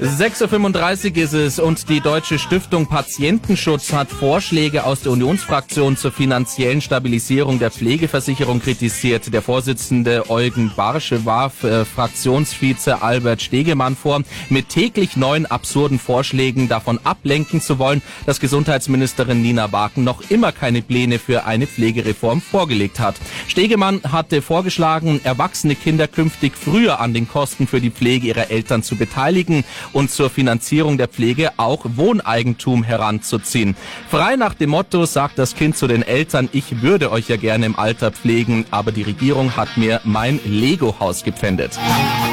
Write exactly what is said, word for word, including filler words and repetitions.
sechs Uhr fünfunddreißig ist es und die Deutsche Stiftung Patientenschutz hat Vorschläge aus der Unionsfraktion zur finanziellen Stabilisierung der Pflegeversicherung kritisiert. Der Vorsitzende Eugen Barsche warf äh, Fraktionsvize Albert Stegemann vor, mit täglich neuen absurden Vorschlägen davon ablenken zu wollen, dass Gesundheitsministerin Nina Waken noch immer keine Pläne für eine Pflegereform vorgelegt hat. Stegemann hatte vorgeschlagen, erwachsene Kinder künftig früher an den Kosten für die Pflege ihrer Eltern zu beteiligen und zur Finanzierung der Pflege auch Wohneigentum heranzuziehen. Frei nach dem Motto sagt das Kind zu den Eltern, ich würde euch ja gerne im Alter pflegen, aber die Regierung hat mir mein Lego-Haus gepfändet.